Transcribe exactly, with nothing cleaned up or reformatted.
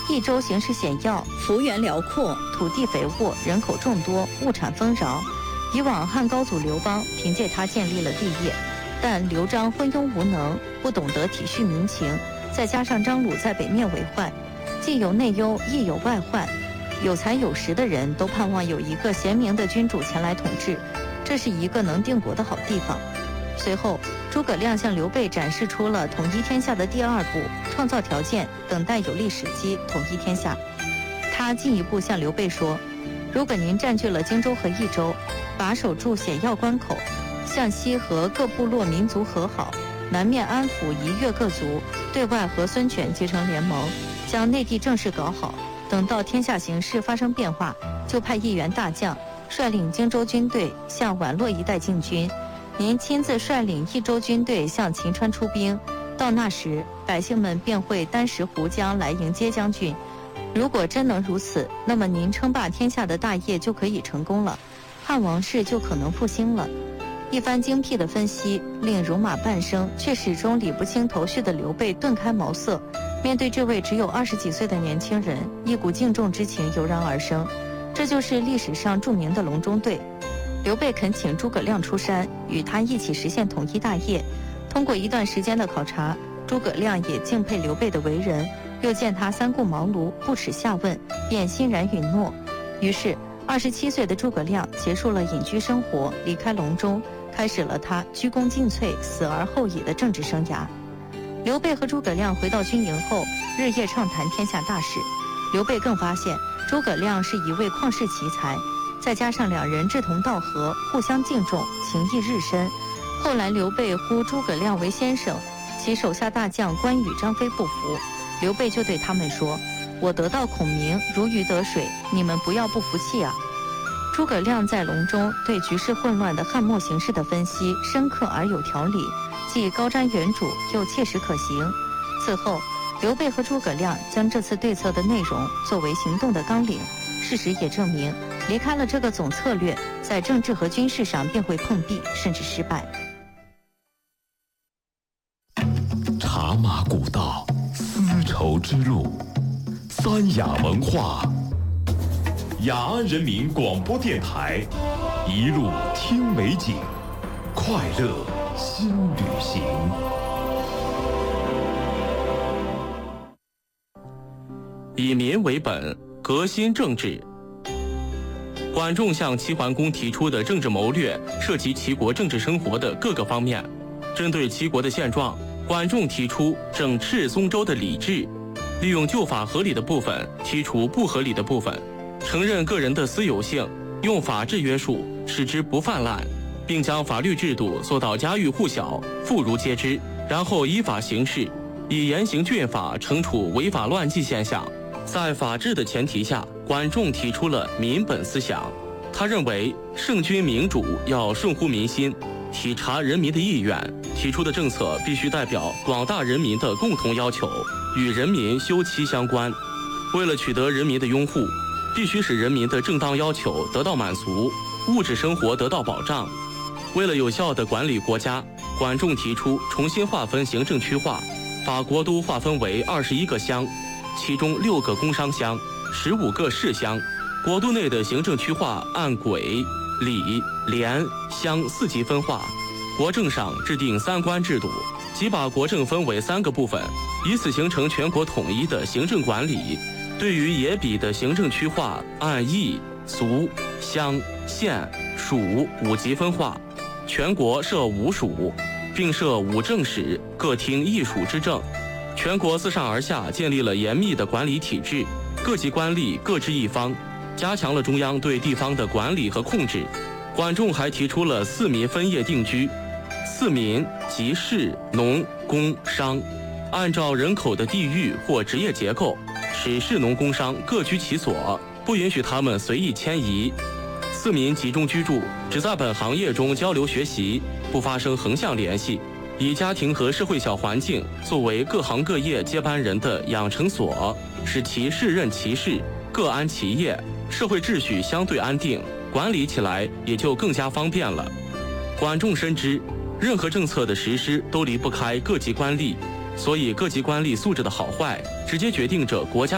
益州形势险要， 幅员辽阔， 土地肥沃，人口众多，物产丰饶。以往汉高祖刘邦凭借他建立了帝业，但刘璋昏庸无能，不懂得体恤民情，再加上张鲁在北面为患，既有内忧，亦有外患。有才有识的人都盼望有一个贤明的君主前来统治，这是一个能定国的好地方。随后，诸葛亮向刘备展示出了统一天下的第二步，创造条件，等待有利时机统一天下。他进一步向刘备说，如果您占据了荆州和益州，把守住险要关口，向西和各部落民族和好，南面安抚夷越各族，对外和孙权结成联盟，将内地政事搞好，等到天下形势发生变化，就派一员大将率领荆州军队向宛洛一带进军，您亲自率领益州军队向秦川出兵，到那时百姓们便会单食湖江来迎接将军。如果真能如此，那么您称霸天下的大业就可以成功了，汉王室就可能复兴了。一番精辟的分析令戎马半生却始终理不清头绪的刘备顿开茅塞。面对这位只有二十几岁的年轻人，一股敬重之情油然而生。这就是历史上著名的隆中对。刘备恳请诸葛亮出山，与他一起实现统一大业。通过一段时间的考察，诸葛亮也敬佩刘备的为人，又见他三顾茅庐，不耻下问，便欣然允诺。于是二十七岁的诸葛亮结束了隐居生活，离开隆中，开始了他鞠躬尽瘁，死而后已的政治生涯。刘备和诸葛亮回到军营后，日夜畅谈天下大事。刘备更发现诸葛亮是一位旷世奇才，再加上两人志同道合，互相敬重，情谊日深。后来刘备呼诸葛亮为先生，其手下大将关羽、张飞不服，刘备就对他们说，我得到孔明如鱼得水，你们不要不服气啊。诸葛亮在隆中对局势混乱的汉末形势的分析深刻而有条理，既高瞻远瞩又切实可行。此后刘备和诸葛亮将这次对策的内容作为行动的纲领，事实也证明，离开了这个总策略，在政治和军事上便会碰壁，甚至失败。 茶马古道，丝绸之路，三雅文化，雅安人民广播电台，一路听美景，快乐新旅行。 以民为本，革新政治。管仲向齐桓公提出的政治谋略涉及齐国政治生活的各个方面。针对齐国的现状，管仲提出整饬松周的礼制，利用旧法合理的部分，剔除不合理的部分，承认个人的私有性，用法治约束，使之不泛滥，并将法律制度做到家喻户晓，妇孺皆知，然后依法行事，以严刑峻法惩处违法乱纪现象。在法治的前提下，管仲提出了民本思想。他认为圣君明主要顺乎民心，体察人民的意愿，提出的政策必须代表广大人民的共同要求，与人民休戚相关。为了取得人民的拥护，必须使人民的正当要求得到满足，物质生活得到保障。为了有效地管理国家，管仲提出重新划分行政区划，把国都划分为二十一个乡，其中六个工商乡，十五个市乡。国都内的行政区划按轨、里、连、乡四级分划。国政上制定三官制度，即把国政分为三个部分，以此形成全国统一的行政管理。对于野比的行政区划按邑、俗、乡、县、属五级分划。全国设五属，并设五政使，各听一属之政。全国自上而下建立了严密的管理体制，各级官吏各执一方，加强了中央对地方的管理和控制。管仲还提出了四民分业定居，四民即士、农、工、商，按照人口的地域或职业结构，使士、农、工、商各居其所，不允许他们随意迁移。四民集中居住，只在本行业中交流学习，不发生横向联系，以家庭和社会小环境作为各行各业接班人的养成所，使其事任其事，各安其业，社会秩序相对安定，管理起来也就更加方便了。管仲深知，任何政策的实施都离不开各级官吏，所以各级官吏素质的好坏，直接决定着国家